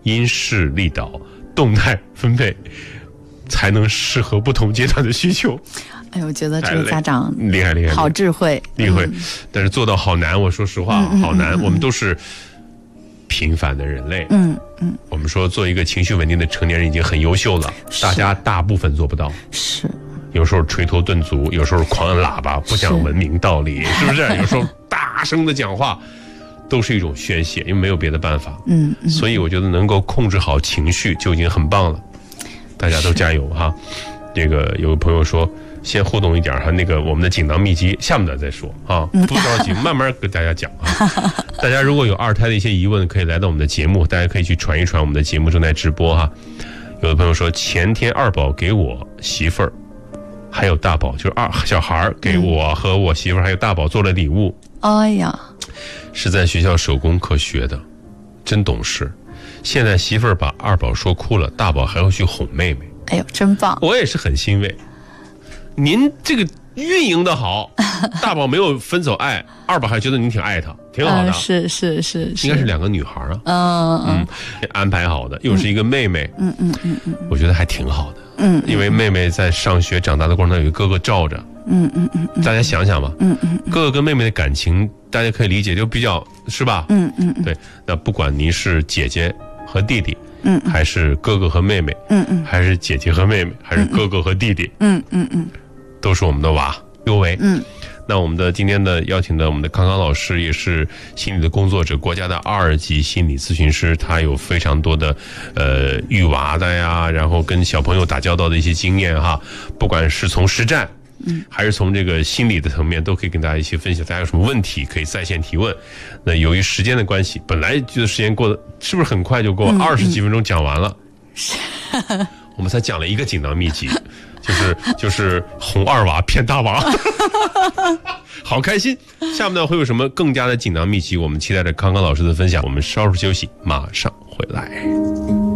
因势利导，动态分配，才能适合不同阶段的需求。 哎，我觉得这个家长厉害， 好智慧， 厉害。但是做到好难，我说实话，好难。我们都是平凡的人类。我们说做一个情绪稳定的成年人已经很优秀了，大家大部分做不到。 是。 有时候垂头顿足，有时候狂按喇叭，不讲文明道理，是不是？有时候大声的讲话，都是一种宣泄，因为没有别的办法。所以我觉得能够控制好情绪就已经很棒了。大家都加油哈！这个有个朋友说，先互动一点哈，那个我们的锦囊秘籍下面的再说啊，不着急，慢慢跟大家讲啊。大家如果有二胎的一些疑问，可以来到我们的节目，大家可以去传一传，我们的节目正在直播哈。有的朋友说，前天二宝给我媳妇儿还有大宝，就是小孩给我和我媳妇儿还有大宝做了礼物。 哎呀， 是在学校手工课学的，真懂事。现在媳妇儿把二宝说哭了，大宝还要去哄妹妹。 哎呦，真棒！ 我也是很欣慰。您这个运营的好，大宝没有分走爱，二宝还觉得您挺爱他，挺好的。 是， 应该是2个女孩啊。安排好的，又是一个妹妹。我觉得还挺好的。因为妹妹在上学长大的过程中有一个哥哥罩着。大家想想吧。哥哥跟妹妹的感情，大家可以理解，就比较是吧？对。那不管您是姐姐和弟弟，还是哥哥和妹妹，还是姐姐和妹妹，还是哥哥和弟弟，都是我们的娃，尤为。那我们的今天的邀请的我们的康康老师也是心理的工作者，国家的2级心理咨询师，他有非常多的育娃的呀，然后跟小朋友打交道的一些经验哈，不管是从实战。还是从这个心理的层面，都可以跟大家一起分享。大家有什么问题可以在线提问。那由于时间的关系，本来觉得时间过得是不是很快就过20几分钟讲完了？我们才讲了一个锦囊秘籍，就是哄二娃骗大娃，好开心。下面呢会有什么更加的锦囊秘籍？我们期待着康康老师的分享。我们稍事休息，马上回来。